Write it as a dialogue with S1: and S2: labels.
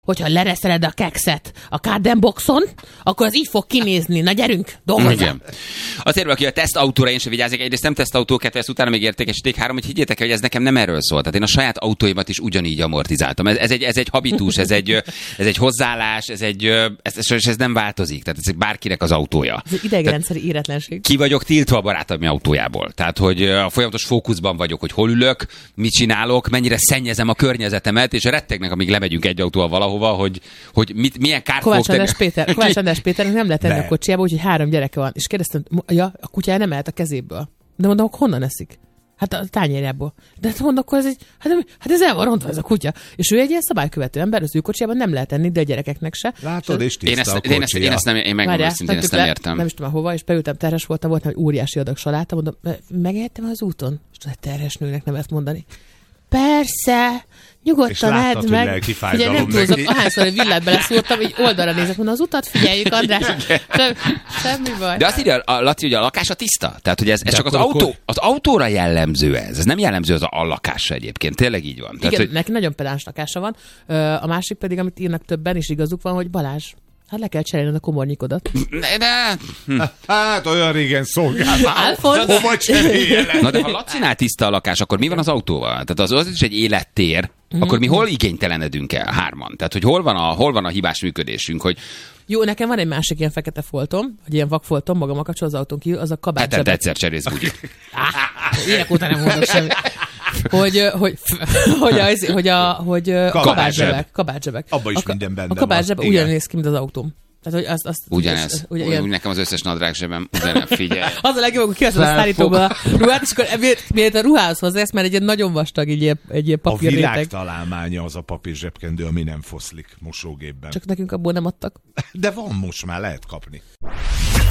S1: hogyha lereszeled a kekszet a Cardenboxon, akkor az így fog kinézni. Na gyerünk, dolgozzál.
S2: Igen. Azért valaki a tesztautóra én sem vigyázzak, egyrészt nem tesztautó, 2, ezt utána még értékesíték 3, hogy higgyétek el, hogy ez nekem nem erről szól. Tehát én a saját autóimat is ugyanígy amortizáltam. Ez egy habitus, ez egy hozzáállás, ez nem változik. Tehát ez bárkinek az autója.
S1: Ez egy idegrendszeri éretlenség.
S2: Ki vagyok tiltva a barátom autójából. Tehát, hogy a folyamatos fókuszban vagyok, hogy hol ülök, mit csinálok, mennyire szennyezem a környezetemet, és rettegnek, amíg lemegyünk egy autóval valahova, hogy milyen kárt fogok tenni.
S1: Kovács András Péternek nem lehet enni a kocsiába, úgyhogy 3 gyereke van. És kérdeztem, a kutyája nem ehet a kezéből. De mondom, honnan eszik? Hát a tányérjából. De hát mondom, akkor ez el van rontva ez a kutya. És ő egy ilyen szabálykövető ember, az ő kocsiában nem lehet enni, de a gyerekeknek se.
S3: Látod, és tiszta a kocsia.
S2: Én megmondom őszintén, ezt nem értem.
S1: Nem is tudom hova, és beültem, terhes voltam egy óriási adag saláta, mondom, megehettem az úton? És a terhes nőnek nem ezt mondani. Persze, nyugodtan edd meg. Ugye nem túlzok, ahányszor egy villát beleszúrtam, így oldalra nézek, mondom, az utat figyeljük, András. Semmi baj.
S2: De azt írja a Laci, hogy a lakása tiszta. Tehát, hogy ez csak az autóra jellemző ez. Ez nem jellemző az a lakásra egyébként. Tényleg így van. Tehát,
S1: igen, neki nagyon pedáns lakása van. A másik pedig, amit írnak többen, és igazuk van, hogy Balázs, hát le kell cserélned a komornyikodat.
S3: Hát olyan régen szolgáltál. Hova cseréljenek?
S2: Na de ha Lacinál tiszta a lakás, akkor mi van az autóval? Tehát az is egy élettér. Akkor mi hol igénytelenedünk el 3-an? Tehát, hogy hol van a hibás működésünk, hogy
S1: jó, nekem van egy másik ilyen fekete foltom, vagy ilyen vakfoltom, magammal kapcsolatban az autón kívül, az a kabátzsebek.
S2: Hát egyszer cserész bugyit.
S1: Ilyenek után nem mondok semmit. Hogy kabátzsebek.
S3: Abba is minden benne van.
S1: A kabátzsebek ugyan néz ki, mint az autóm. Tehát, hogy azt
S2: ugyanez. Úgy nekem az összes nadrág zsebem ugyanez, figyelj.
S1: Az a legjobb, hogy kiveszed a szállítóba a ruhát, és akkor miért a ruhához hozzász, mert egy ilyen nagyon vastag, egy ilyen papírréteg.
S3: A világ találmánya az a papír zsebkendő, ami nem foszlik mosógépben.
S1: Csak nekünk abból nem adtak.
S3: De van most már, lehet kapni.